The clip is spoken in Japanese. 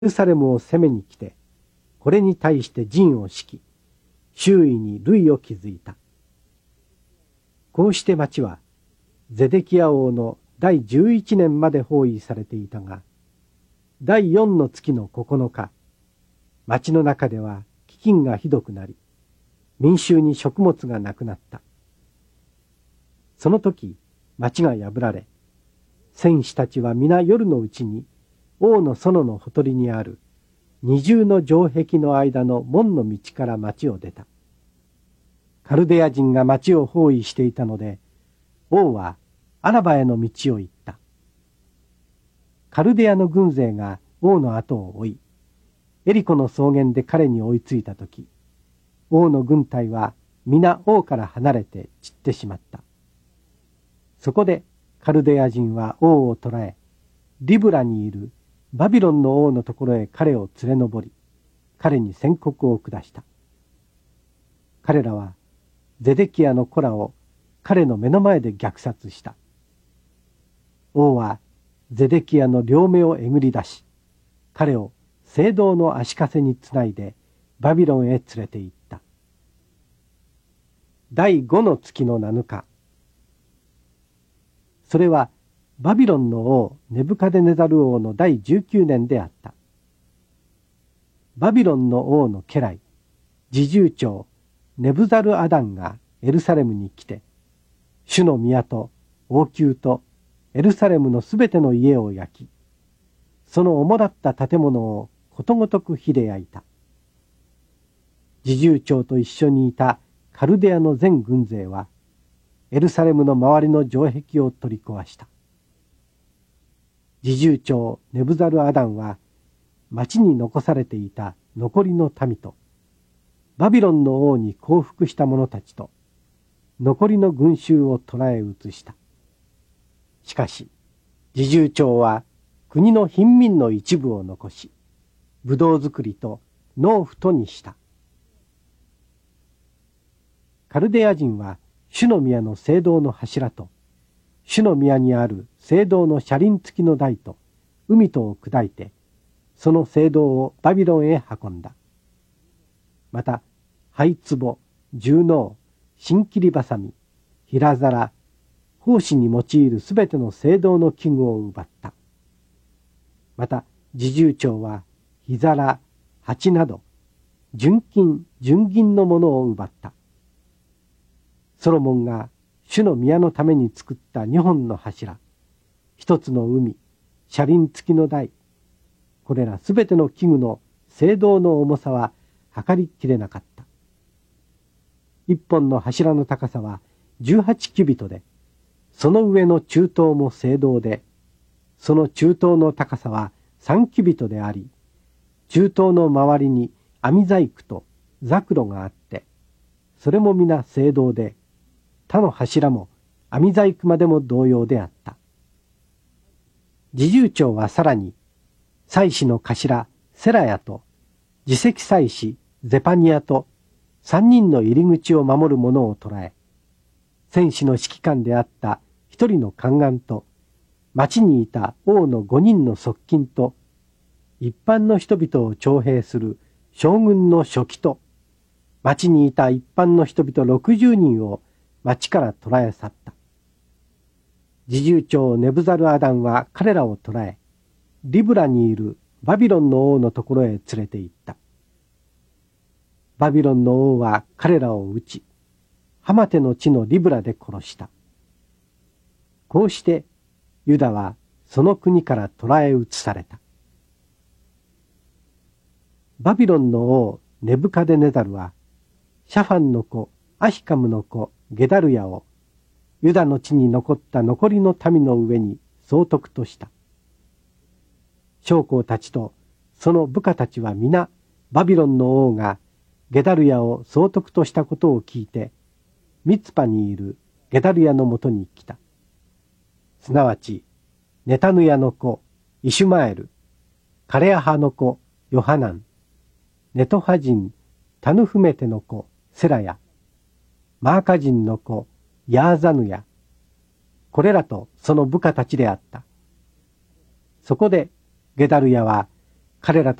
エルサレムを攻めに来て、これに対して陣を敷き、周囲に塁を築いた。こうして町はゼデキヤ王の第11年まで包囲されていたが、第4の月の9日、町の中では飢饉がひどくなり、民衆に食物がなくなった。その時、町が破られ、戦士たちは皆夜のうちに王の園のほとりにある二重の城壁の間の門の道から町を出た。カルデア人が町を包囲していたので、王はアラバへの道を行った。カルデアの軍勢が王の後を追い、エリコの草原で彼に追いついたとき、王の軍隊は皆王から離れて散ってしまった。そこでカルデア人は王を捕らえ、リブラにいるバビロンの王のところへ彼を連れ上り、彼に宣告を下した。彼らはゼデキヤの子らを彼の目の前で虐殺した。王はゼデキヤの両目をえぐり出し、彼を聖堂の足かせにつないでバビロンへ連れて行った。第5の月の7日。それはバビロンの王ネブカデネザル王の第19年であった。バビロンの王の家来、侍従長ネブザルアダンがエルサレムに来て、主の宮と王宮とエルサレムのすべての家を焼き、その主だった建物をことごとく火で焼いた。侍従長と一緒にいたカルデアの全軍勢は、エルサレムの周りの城壁を取り壊した。侍従長ネブザルアダンは、町に残されていた残りの民と、バビロンの王に降伏した者たちと、残りの群衆を捕らえ移した。しかし、侍従長は国の貧民の一部を残し、ぶどう作りと農夫とにした。カルデア人は主の宮の聖堂の柱と、主の宮にある聖堂の車輪付きの台と海とを砕いて、その聖堂をバビロンへ運んだ。また、灰壺、重農、新切りばさみ、平皿、奉仕に用いるすべての聖堂の器具を奪った。また、侍従長は火皿、鉢など、純金、純銀のものを奪った。ソロモンが主の宮のために作った2本の柱、一つの海、車輪付きの台、これらすべての器具の聖堂の重さは測りきれなかった。一本の柱の高さは18キュビトで、その上の中東も聖堂で、その中東の高さは3キュビトであり、中東の周りに網細工とザクロがあって、それも皆聖堂で、他の柱も網細工までも同様であった。侍従長はさらに、祭司の頭セラヤと、次席祭司ゼパニアと、3人の入り口を守る者を捕らえ、戦士の指揮官であった一人の宦官と、町にいた王の5人の側近と、一般の人々を徴兵する将軍の書記と、町にいた一般の人々60人を町から捕らえ去った。侍従長ネブザルアダンは彼らを捕らえ、リブラにいるバビロンの王のところへ連れて行った。バビロンの王は彼らを撃ち、ハマテの地のリブラで殺した。こうしてユダはその国から捕らえ移された。バビロンの王ネブカデネザルは、シャファンの子アヒカムの子ゲダルヤをユダの地に残った残りの民の上に総督とした。将校たちとその部下たちは皆バビロンの王がゲダルヤを総督としたことを聞いて、ミツパにいるゲダルヤのもとに来た。すなわちネタヌヤの子イシュマエル、カレアハの子ヨハナン、ネトハ人タヌフメテの子セラヤ、マーカ人の子ヤーザヌヤ、これらとその部下たちであった。そこでゲダルヤは彼ら